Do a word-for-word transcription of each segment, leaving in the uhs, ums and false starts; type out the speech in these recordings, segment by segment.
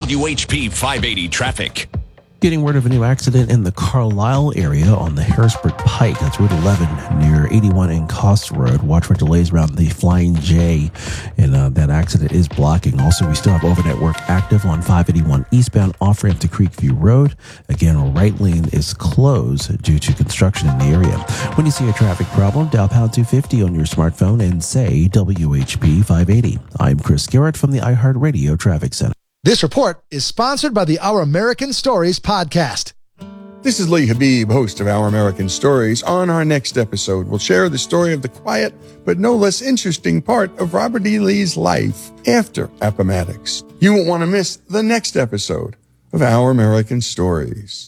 W H P five eighty traffic. Getting word of a new accident in the Carlisle area on the Harrisburg Pike. That's Route eleven near eighty-one and Cost Road. Watch for delays around the Flying J, and uh, that accident is blocking. Also, we still have overnight work active on five eighty-one eastbound off-ramp to Creekview Road. Again, right lane is closed due to construction in the area. When you see a traffic problem, dial pound two fifty on your smartphone and say W H P five eighty. I'm Chris Garrett from the iHeartRadio Traffic Center. This report is sponsored by the Our American Stories podcast. This is Lee Habib, host of Our American Stories. On our next episode, we'll share the story of the quiet but no less interesting part of Robert E. Lee's life after Appomattox. You won't want to miss the next episode of Our American Stories.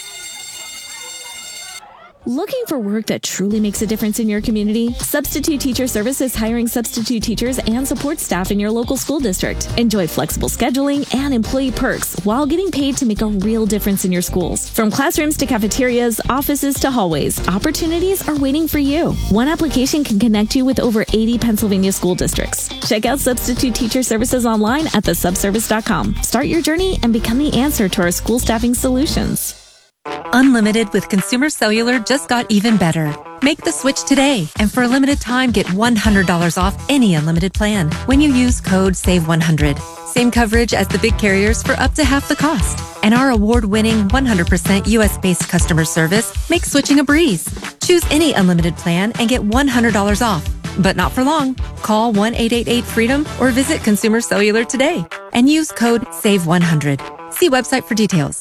Looking for work that truly makes a difference in your community? Substitute Teacher Service is hiring substitute teachers and support staff in your local school district. Enjoy flexible scheduling and employee perks while getting paid to make a real difference in your schools. From classrooms to cafeterias, offices to hallways, opportunities are waiting for you. One application can connect you with over eighty Pennsylvania school districts. Check out Substitute Teacher Services online at the subservice dot com. Start your journey and become the answer to our school staffing solutions. Unlimited with Consumer Cellular just got even better. Make the switch today, and for a limited time, get one hundred dollars off any unlimited plan when you use code save one hundred. Same coverage as the big carriers for up to half the cost. And our award-winning one hundred percent U S-based customer service makes switching a breeze. Choose any unlimited plan and get one hundred dollars off. But not for long. Call one eight eight eight freedom or visit Consumer Cellular today and use code save one hundred. See website for details.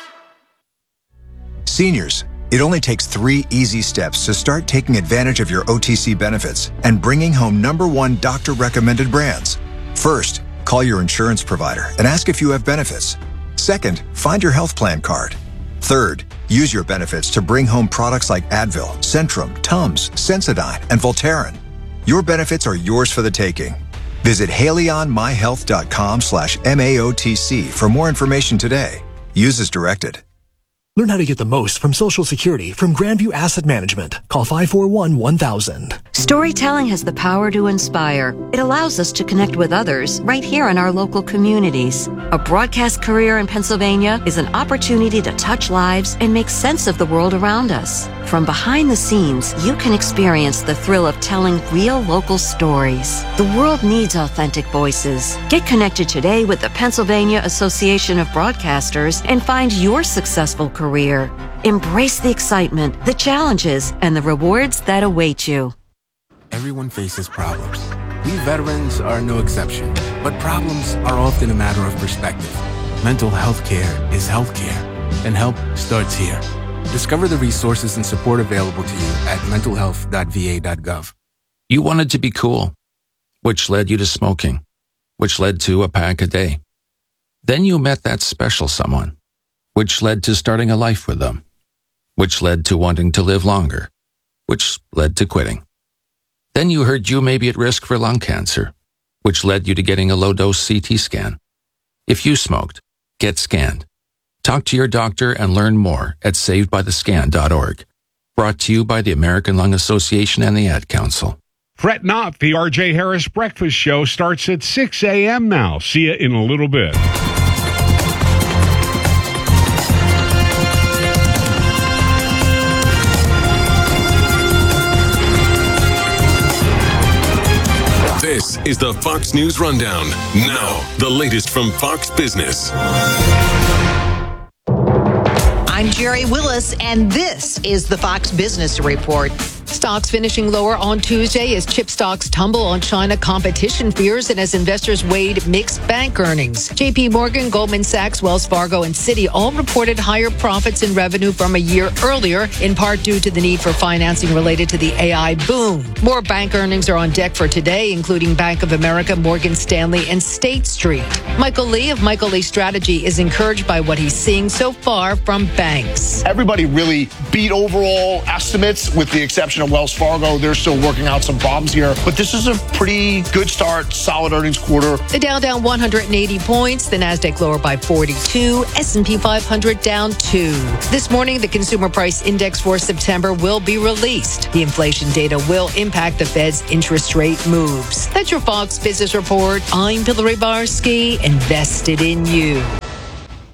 Seniors, it only takes three easy steps to start taking advantage of your O T C benefits and bringing home number one doctor-recommended brands. First, call your insurance provider and ask if you have benefits. Second, find your health plan card. Third, use your benefits to bring home products like Advil, Centrum, Tums, Sensodyne, and Voltaren. Your benefits are yours for the taking. Visit haleyonmyhealth.com slash MAOTC for more information today. Use as directed. Learn how to get the most from Social Security from Grandview Asset Management. Call five four one, one thousand. Storytelling has the power to inspire. It allows us to connect with others right here in our local communities. A broadcast career in Pennsylvania is an opportunity to touch lives and make sense of the world around us. From behind the scenes, you can experience the thrill of telling real local stories. The world needs authentic voices. Get connected today with the Pennsylvania Association of Broadcasters and find your successful career. Embrace the excitement, the challenges, and the rewards that await you. Everyone faces problems. We veterans are no exception, but problems are often a matter of perspective. Mental health care is health care, and help starts here. Discover the resources and support available to you at mental health dot v a dot gov. You wanted to be cool, which led you to smoking, which led to a pack a day. Then you met that special someone, which led to starting a life with them, which led to wanting to live longer, which led to quitting. Then you heard you may be at risk for lung cancer, which led you to getting a low-dose C T scan. If you smoked, get scanned. Talk to your doctor and learn more at saved by the scan dot org. Brought to you by the American Lung Association and the Ad Council. Fret not, the R J Harris Breakfast Show starts at six a.m. now. See you in a little bit. This is the Fox News Rundown. Now, the latest from Fox Business. I'm Jerry Willis, and this is the Fox Business Report. Stocks finishing lower on Tuesday as chip stocks tumble on China competition fears and as investors weighed mixed bank earnings. J P Morgan, Goldman Sachs, Wells Fargo, and Citi all reported higher profits and revenue from a year earlier, in part due to the need for financing related to the A I boom. More bank earnings are on deck for today, including Bank of America, Morgan Stanley, and State Street. Michael Lee of Michael Lee Strategy is encouraged by what he's seeing so far from banks. Everybody really beat overall estimates with the exception of Wells Fargo. They're still working out some problems here, but this is a pretty good start, solid earnings quarter. The Dow down one hundred eighty points, the Nasdaq lower by forty-two, S and P five hundred down two. This morning, the consumer price index for September will be released. The inflation data will impact the Fed's interest rate moves. That's your Fox Business Report. I'm Hillary Barsky, invested in you.